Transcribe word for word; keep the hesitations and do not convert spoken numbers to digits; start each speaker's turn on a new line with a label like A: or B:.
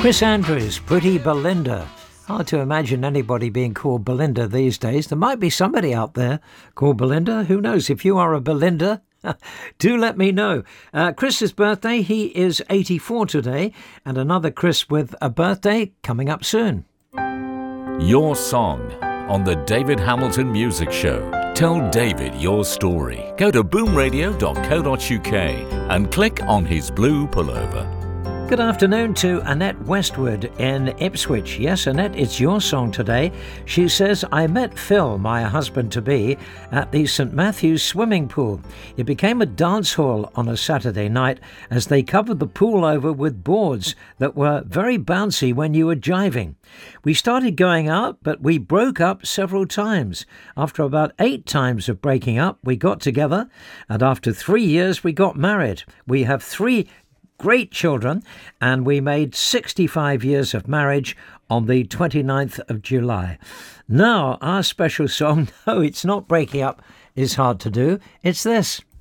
A: Chris Andrews, Pretty Belinda. Hard to imagine anybody being called Belinda these days. There might be somebody out there called Belinda. Who knows? If you are a Belinda, do let me know. Uh, Chris's birthday, he is eighty-four today, and another Chris with a birthday coming up soon.
B: Your song on the David Hamilton Music Show. Tell David your story. Go to boom radio dot co dot uk and click on his blue pullover.
A: Good afternoon to Annette Westwood in Ipswich. Yes, Annette, it's your song today. She says, I met Phil, my husband-to-be, at the St Matthew's swimming pool. It became a dance hall on a Saturday night as they covered the pool over with boards that were very bouncy when you were jiving. We started going out, but we broke up several times. After about eight times of breaking up, we got together, and after three years, we got married. We have three great children, and we made sixty-five years of marriage on the twenty-ninth of July. Now, our special song, no, it's not breaking up, is hard to do. It's this.